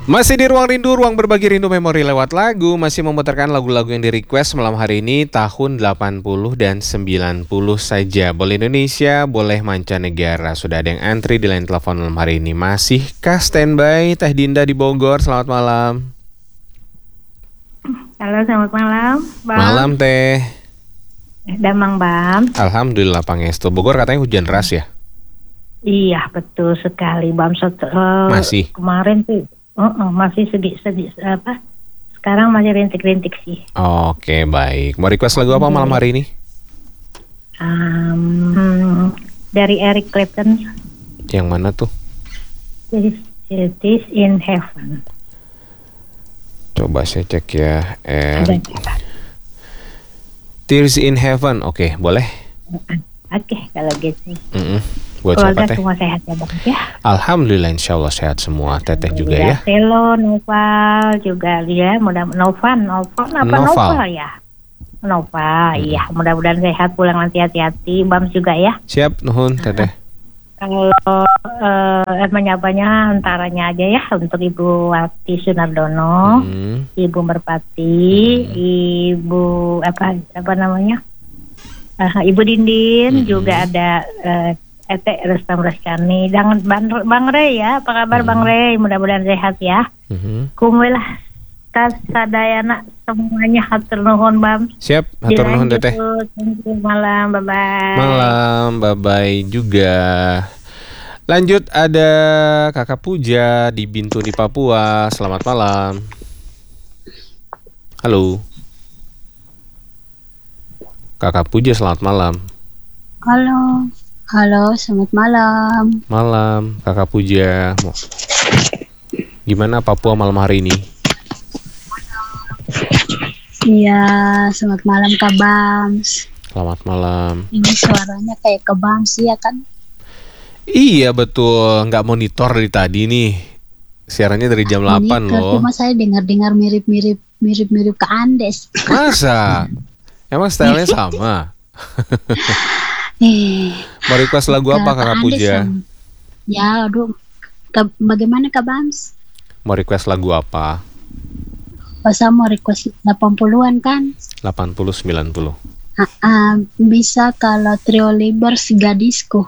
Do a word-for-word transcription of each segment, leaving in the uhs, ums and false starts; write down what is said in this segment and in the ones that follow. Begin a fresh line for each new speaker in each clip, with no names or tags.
Masih di Ruang Rindu, ruang berbagi rindu memori lewat lagu. Masih memutarkan lagu-lagu yang di-request malam hari ini tahun delapan puluh dan sembilan puluh saja. Boleh Indonesia, boleh mancanegara. Sudah ada yang antri di line telepon malam hari ini. Masihkah standby Teh Dinda di Bogor? Selamat malam.
Halo, selamat malam, Bang.
Malam Teh.
Damang, Bang.
Alhamdulillah Pangestu. Bogor katanya hujan deras ya?
Iya, betul sekali, Bang. Set, uh,
Masih?
Kemarin tuh uh, uh, masih sedih-sedih apa? Sekarang masih rintik-rintik sih.
Oke, baik. Mau request lagu apa malam hari ini?
Um, dari Eric Clapton.
Yang mana tuh?
It is in Heaven.
Coba saya cek ya.
Ada
Eric. Tears in Heaven. Oke, boleh?
Oke, kalau gitu.
Mm-mm. Buat
Keluarga
siapa Teh?
semua sehat ya, Bang ya.
Alhamdulillah, insya Allah sehat semua. Teteh juga ya.
Telo, Noval juga dia, mudah Novan, Novan apa
Noval.
Noval ya? Noval,
Hmm.
iya, mudah-mudahan sehat, pulang nanti hati-hati, Bam juga ya.
Siap, nuhun Teteh.
Kalau uh, menyapanya antaranya aja ya untuk Ibu Wati Sunardono,
Hmm.
Ibu Merpati,
Hmm.
Ibu apa apa namanya? Uh, Ibu Dindin,
Hmm.
juga ada uh, Ete Restam Reskani, dan Bang, Bang Rey ya, apa kabar
Hmm.
Bang Rey? Mudah-mudahan sehat ya.
Mhm.
Kumulah kasadayana semuanya hatur nuhun Bam.
Siap, hatur nuhun Teteh.
Thank you, malam, bye bye.
Malam, bye-bye juga. Lanjut ada Kakak Puja di Bintu di Papua. Selamat malam. Halo. Kakak Puja, selamat malam.
Halo, halo, selamat malam.
Malam, Kakak Puja. Mau- Gimana Papua malam hari ini?
Iya, selamat malam Kak Bams.
Selamat malam.
Ini suaranya kayak Kak Bams ya kan?
Iya betul, nggak monitor dari tadi nih. Siarannya dari jam delapan
Monitor,
loh.
cuma saya dengar-dengar mirip-mirip mirip-mirip ke Andes.
Masa? Emang stylenya sama?
Eh,
Mau request lagu apa
ke
Kakak
Andes
Puja?
sama- Ya, aduh. Ke- bagaimana Kak Bams?
Mau request lagu apa?
Masa mau request delapan puluhan kan?
delapan puluh sembilan puluh.
Ah, ah, bisa kalau Trio Libers Gadisku.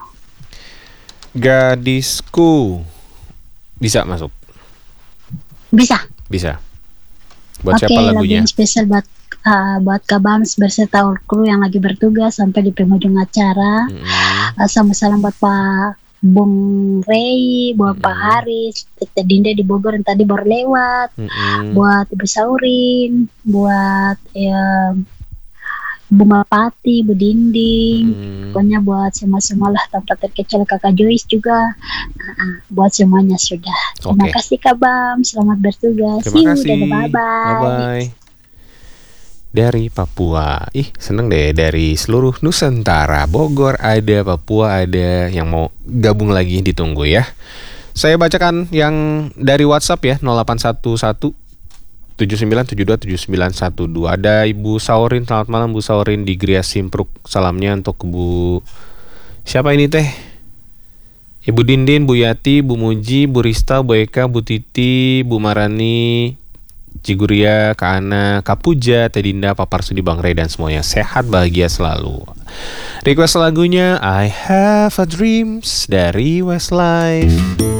Gadisku. Bisa masuk?
Bisa.
Bisa. Buat
Oke,
siapa
lagu
lagunya?
yang spesial buat ah, buat Kak Bams berserta kru yang lagi bertugas sampai di penghujung acara.
Mm-mm.
Uh, sama salam buat Pak Bung Rey, buat Pak
Mm-mm.
Haris, Tete Dinda di Bogor yang tadi baru lewat,
Mm-mm.
buat Ibu Saurin, buat ya, Bu Mapati, Bu Dinding,
Mm.
pokoknya buat semua-semua lah tanpa terkecuali Kakak Joyce juga. Uh, uh, buat semuanya sudah. Terima
Oke.
kasih Kak Bam, selamat bertugas.
Terima
See you,
kasih.
dadah, bye-bye.
Bye-bye. Dari Papua. Ih, seneng deh, dari seluruh Nusantara. Bogor ada, Papua ada. Yang mau gabung lagi ditunggu ya. Saya bacakan yang dari WhatsApp ya, nol delapan satu satu tujuh sembilan tujuh dua tujuh sembilan satu dua. Ada Ibu Saurin, selamat malam Bu Saurin di Gria Simpruk. Salamnya untuk Bu siapa ini teh? Ibu Dindin, Bu Yati, Bu Muji, Bu Rista, Bu Eka, Bu Titi, Bu Marani, Ciguria, Kak Ana, Kak Puja, Teh Dinda, Papar Sudi, Bang Rey, dan semuanya sehat, bahagia selalu. Request lagunya I Have a Dreams dari Westlife.